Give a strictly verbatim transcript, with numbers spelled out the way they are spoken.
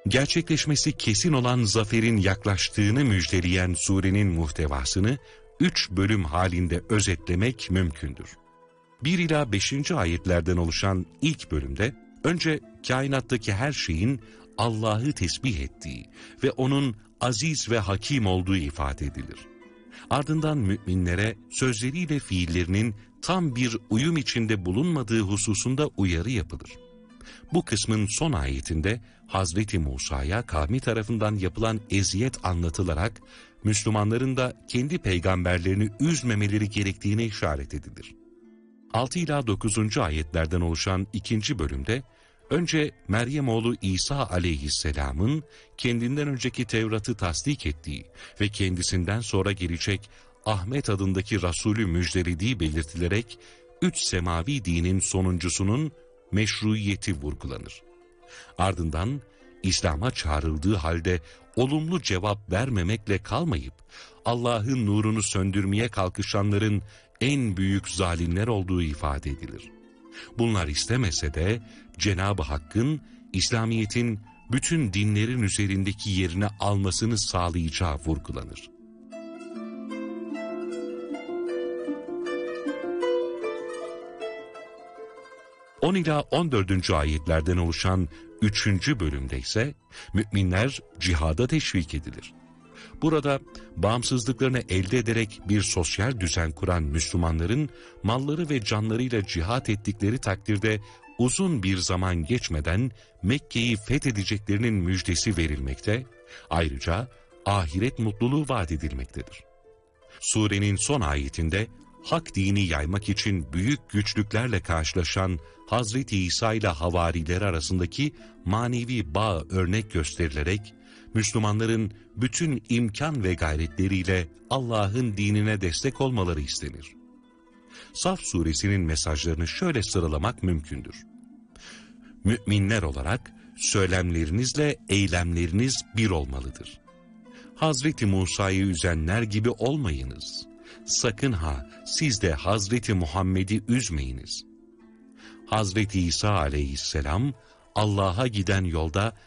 Gerçekleşmesi kesin olan zaferin yaklaştığını müjdeleyen surenin muhtevasını üç bölüm halinde özetlemek mümkündür. bir ila beşinci ayetlerden oluşan ilk bölümde önce kainattaki her şeyin Allah'ı tesbih ettiği ve O'nun aziz ve hakim olduğu ifade edilir. Ardından müminlere sözleriyle fiillerinin tam bir uyum içinde bulunmadığı hususunda uyarı yapılır. Bu kısmın son ayetinde Hazreti Musa'ya kavmi tarafından yapılan eziyet anlatılarak Müslümanların da kendi peygamberlerini üzmemeleri gerektiğine işaret edilir. altı ila dokuzuncu ayetlerden oluşan ikinci bölümde önce Meryem oğlu İsa aleyhisselamın kendinden önceki Tevrat'ı tasdik ettiği ve kendisinden sonra gelecek Ahmet adındaki Resulü müjdelediği belirtilerek üç semavi dinin sonuncusunun meşruiyeti vurgulanır. Ardından İslam'a çağrıldığı halde olumlu cevap vermemekle kalmayıp Allah'ın nurunu söndürmeye kalkışanların en büyük zalimler olduğu ifade edilir. Bunlar istemese de Cenab-ı Hakk'ın İslamiyet'in bütün dinlerin üzerindeki yerini almasını sağlayacağı vurgulanır. on ila on dördüncü ayetlerden oluşan üçüncü bölümde ise müminler cihada teşvik edilir. Burada bağımsızlıklarını elde ederek bir sosyal düzen kuran Müslümanların malları ve canlarıyla cihat ettikleri takdirde uzun bir zaman geçmeden Mekke'yi fethedeceklerinin müjdesi verilmekte, ayrıca ahiret mutluluğu vaat edilmektedir. Surenin son ayetinde hak dini yaymak için büyük güçlüklerle karşılaşan Hazreti İsa ile havarileri arasındaki manevi bağ örnek gösterilerek, Müslümanların bütün imkan ve gayretleriyle Allah'ın dinine destek olmaları istenir. Saf suresinin mesajlarını şöyle sıralamak mümkündür. Müminler olarak söylemlerinizle eylemleriniz bir olmalıdır. Hazreti Musa'yı üzenler gibi olmayınız. Sakın ha siz de Hazreti Muhammed'i üzmeyiniz. Hazreti İsa aleyhisselam Allah'a giden yolda